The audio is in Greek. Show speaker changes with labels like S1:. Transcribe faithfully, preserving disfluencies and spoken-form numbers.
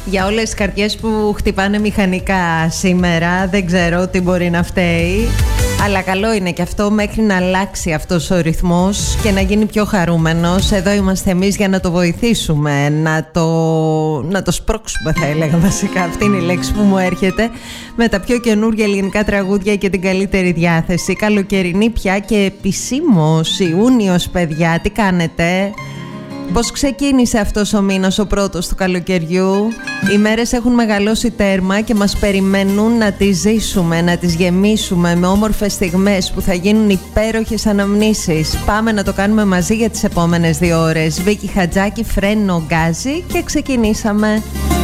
S1: Για όλες τις καρδιές που χτυπάνε μηχανικά σήμερα, δεν ξέρω τι μπορεί να φταίει. Αλλά καλό είναι και αυτό μέχρι να αλλάξει αυτός ο ρυθμός και να γίνει πιο χαρούμενος. Εδώ είμαστε εμείς για να το βοηθήσουμε, να το, να το σπρώξουμε, θα έλεγα βασικά. Αυτή είναι η λέξη που μου έρχεται. Με τα πιο καινούργια ελληνικά τραγούδια και την καλύτερη διάθεση. Καλοκαιρινή πια και επισήμως Ιούνιος, παιδιά. Τι κάνετε? Πώς ξεκίνησε αυτός ο μήνας, ο πρώτος του καλοκαιριού? Οι μέρες έχουν μεγαλώσει τέρμα και μας περιμένουν να τις ζήσουμε, να τις γεμίσουμε με όμορφες στιγμές που θα γίνουν υπέροχες αναμνήσεις. Πάμε να το κάνουμε μαζί για τις επόμενες δύο ώρες. Βίκη Χατζάκη, Φρένο Γκάζι και ξεκινήσαμε.